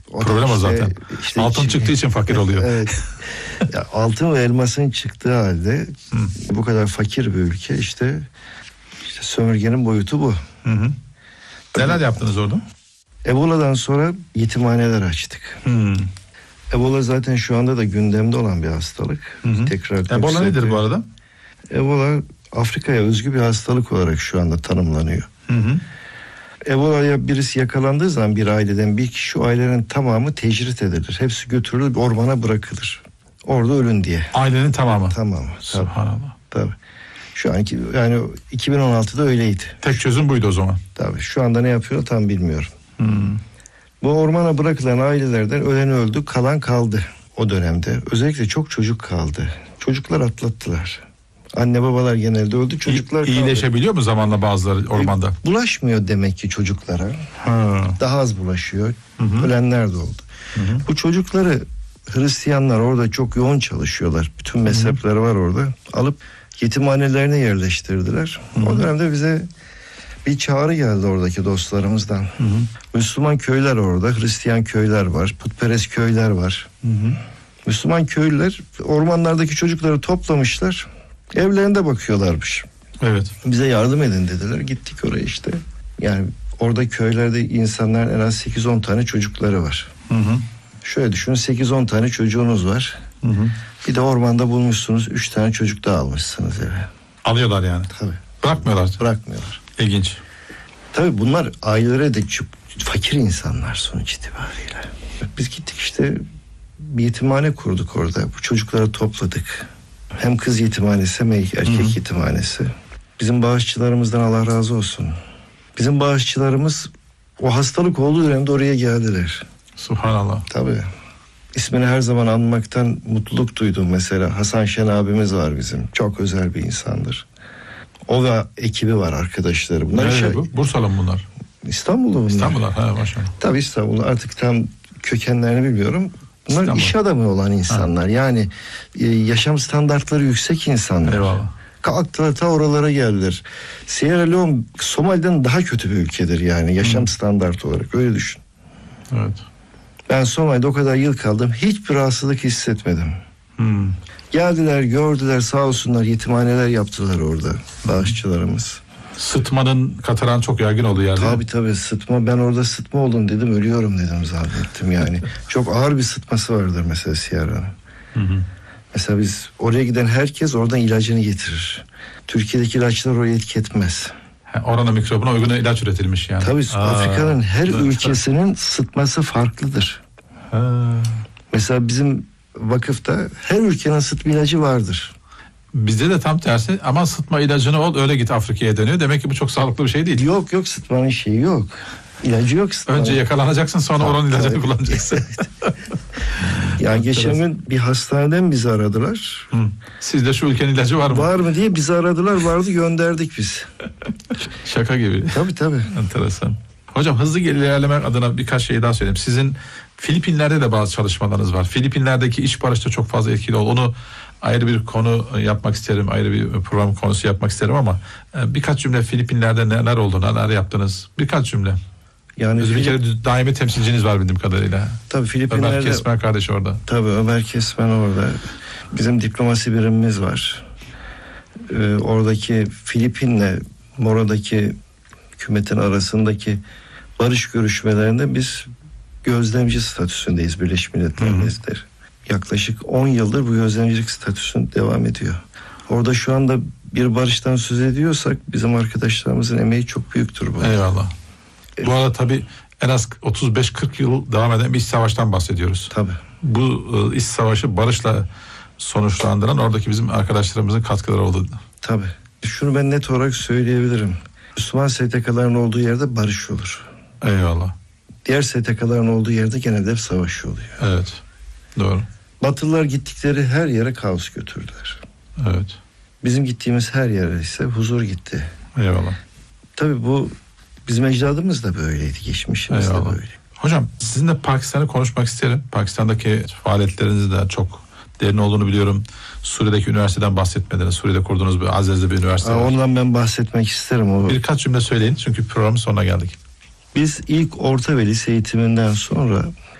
Problem o zaten. Altın çıktığı için fakir oluyor. Evet. Ya, altın ve elmasın çıktığı halde bu kadar fakir bir ülke işte sömürgenin boyutu bu. Hı. Neler yaptınız orada? Ebola'dan sonra yetimhaneler açtık. Ebola zaten şu anda da gündemde olan bir hastalık. Tekrar Ebola nedir bu arada? Ebola Afrika'ya özgü bir hastalık olarak şu anda tanımlanıyor. Ebola'ya birisi yakalandığı zaman bir aileden bir kişi, o ailenin tamamı tecrit edilir. Hepsi götürülür, ormana bırakılır. Orada ölün diye. Ailenin tamamı. Tamamı. Subhanallah. Tabii. Şu anki yani 2016'da öyleydi. Tek çözüm buydu o zaman. Tabii. Şu anda ne yapıyor tam bilmiyorum. Bu ormana bırakılan ailelerden ölen öldü, kalan kaldı o dönemde. Özellikle çok çocuk kaldı. Çocuklar atlattılar. Anne babalar genelde öldü, çocuklar kaldı. İyileşebiliyor mu zamanla bazıları ormanda? Bulaşmıyor demek ki çocuklara. Daha az bulaşıyor. Ölenler de oldu. Bu çocukları Hristiyanlar orada çok yoğun çalışıyorlar. Bütün mezhepleri var orada. Alıp yetimhanelerine yerleştirdiler. O dönemde bize bir çağrı geldi oradaki dostlarımızdan. Müslüman köyler orada, Hristiyan köyler var, putperest köyler var. Müslüman köylüler ormanlardaki çocukları toplamışlar. Evlerinde bakıyorlarmış. Evet. Bize yardım edin dediler. Gittik oraya işte. Yani orada köylerde insanların en az 8-10 tane çocukları var. Şöyle düşünün, 8-10 tane çocuğunuz var. Bir de ormanda bulmuşsunuz 3 tane çocuk daha almışsınız eve. Alıyorlar yani. Tabii. Bırakmıyorlar. İlginç. Tabii bunlar ailelere de çok fakir insanlar sonuç itibariyle. Biz gittik işte bir yetimhane kurduk orada. Bu çocukları topladık. Hem kız yetimhanesi hem erkek yetimhanesi. Bizim bağışçılarımızdan Allah razı olsun. Bizim bağışçılarımız o hastalık olduğu dönemde oraya geldiler. Subhanallah. Tabii. İsmini her zaman anmaktan mutluluk duydum mesela. Hasan Şen abimiz var bizim. Çok özel bir insandır. O ve ekibi var, arkadaşları. Bunlar nerede bu? Bursalı mı bunlar? İstanbul'da bunlar. İstanbul'da, maşallah. Tabii İstanbul'da, artık tam kökenlerini bilmiyorum. Bunlar iş adamı olan insanlar. Yani yaşam standartları yüksek insanlar. Eyvallah. Kalktılar ta oralara geldiler. Sierra Leone Somali'den daha kötü bir ülkedir yani yaşam standartı olarak, öyle düşün. Evet. Ben Somali'de o kadar yıl kaldım, hiçbir rahatsızlık hissetmedim. Geldiler, gördüler, sağ olsunlar, yetimhaneler yaptılar orada bağışçılarımız. Sıtmanın, kataran çok yaygın oluyor yani. Tabii sıtma, ben orada sıtma oldum dedim, ölüyorum dedim zannettim yani. Çok ağır bir sıtması vardır mesela Sierra'nın. Mesela biz oraya giden herkes oradan ilacını getirir. Türkiye'deki ilaçlar oraya etki etmez. Oranın mikrobuna uygun ilaç üretilmiş yani. Tabii Afrika'nın her ülkesinin sıtması farklıdır. Mesela bizim vakıfta her ülkenin sıtma ilacı vardır. Bizde de tam tersi, ama sıtma ilacını ol öyle git Afrika'ya deniyor. Demek ki bu çok sağlıklı bir şey değil. Yok sıtmanın şeyi yok. İlacı yok sıtmanın. Önce yakalanacaksın, sonra oranın ilacını kullanacaksın. Yani geçen gün bir hastaneden bizi aradılar. Sizde şu ülkenin ilacı var mı? Var mı diye bizi aradılar, vardı, gönderdik biz. Şaka gibi. Tabii. Enteresan. Hocam, hızlı ilerlemek adına birkaç şey daha söyleyeyim. Sizin Filipinler'de de bazı çalışmalarınız var. Filipinler'deki iç barışta çok fazla etkili oldu. Onu ayrı bir konu yapmak isterim. Ayrı bir program konusu yapmak isterim ama birkaç cümle Filipinler'de neler oldu, neler yaptınız? Birkaç cümle. Yani bir kere daimi temsilciniz var bildiğim kadarıyla. Tabii Filipinler'de. Ömer Kesmen kardeş orada. Tabii Ömer Kesmen orada. Bizim diplomasi birimimiz var. Oradaki Filipin'le Mora'daki hükümetin arasındaki barış görüşmelerinde biz gözlemci statüsündeyiz Birleşmiş Milletler'de. Yaklaşık 10 yıldır bu gözlemcilik statüsü devam ediyor. Orada şu anda bir barıştan söz ediyorsak bizim arkadaşlarımızın emeği çok büyüktür bu. Eyvallah. Bu arada tabii en az 35-40 yıl devam eden bir iç savaştan bahsediyoruz. Tabii. Bu iç savaşı barışla sonuçlandıran oradaki bizim arkadaşlarımızın katkıları oldu. Tabii. Şunu ben net olarak söyleyebilirim. Müslüman STK'ların olduğu yerde barış olur. Eyvallah. Diğer STK'ların olduğu yerde genelde hep savaş oluyor. Evet. Doğru. Batılılar gittikleri her yere kaos götürdüler. Evet. Bizim gittiğimiz her yere ise huzur gitti. Eyvallah. Tabii bu bizim ecdadımız da böyleydi. Geçmişimiz de böyle. Hocam, sizinle Pakistan'ı konuşmak isterim. Pakistan'daki faaliyetleriniz de çok derin olduğunu biliyorum. Suriye'deki üniversiteden bahsetmediniz. Suriye'de kurduğunuz bir Azez'de bir üniversite var. Ondan ben bahsetmek isterim. Birkaç cümle söyleyin çünkü programın sonuna geldik. Biz ilk orta ve lise eğitiminden sonra